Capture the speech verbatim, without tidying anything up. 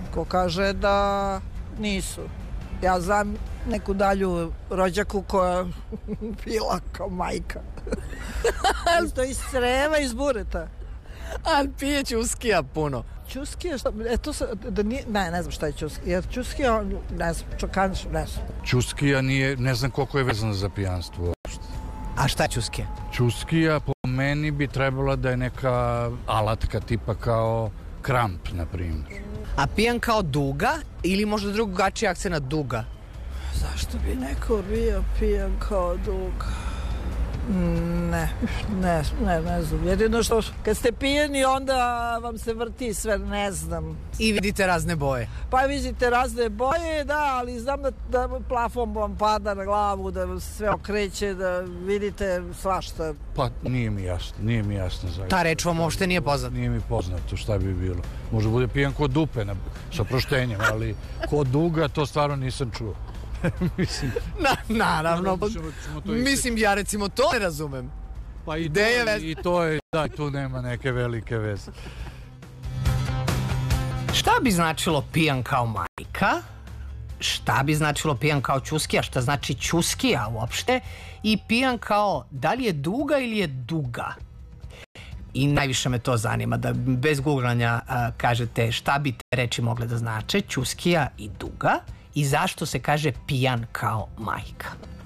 Ko kaže da nisu. Ja znam neku dalju rođaku koja pila kao majka. Isto iz creva, iz bureta. Ali pije ćuskija puno. Ćuskija, šta, e, to se, da nije, ne, ne znam šta je ćuskija. Jer ćuskija, ne znam, čokanš, ne znam. Ćuskija nije, ne znam koliko je vezano za pijanstvo uopšte. A šta je ćuskija? Ćuskija po meni bi trebala da je neka alatka tipa kao kramp, na primjer. A pijan kao duga ili možda drugačiji akcent duga? Zašto bi neko bio pijan kao duga? Ne, ne, ne, ne znam. Jedino što kad ste pijeni onda vam se vrti sve, ne znam. I vidite razne boje. Pa vidite razne boje, da, ali znam da, da plafon vam pada na glavu, da se sve okreće, da vidite svašta. Pa nije mi jasno, nije mi jasno zaista. Ta reč vam uopšte nije poznata? Nije mi poznato šta bi bilo. Možda bude pijan kod dupe, na, sa proštenjem, ali kod duga to stvarno nisam čuo. Mislim, Na, naravno, ćemo, ćemo to mislim ja recimo to ne razumem. Pa i to, i to je, da, tu nema neke velike veze. Šta bi značilo pijan kao majka? Šta bi značilo pijan kao ćuskija? Šta znači ćuskija uopšte? I pijan kao, da li je duga ili je duga? I najviše me to zanima, da bez googlanja a, kažete šta bi te reči mogle da znače, ćuskija i duga, i zašto se kaže pijan kao majka.